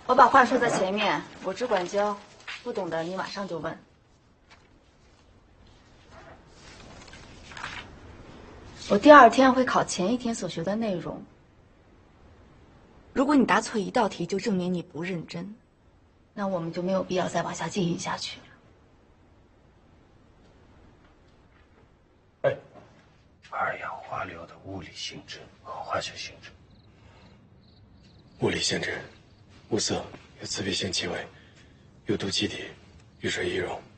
我把话说在前面，我只管教，不懂的你马上就问。我第二天会考前一天所学的内容。如果你答错一道题，就证明你不认真，那我们就没有必要再往下进行下去了。 哎，二氧化硫的物理性质和化学性质。 物理性质，无色，有刺鼻性气味，有毒气体，遇水易溶。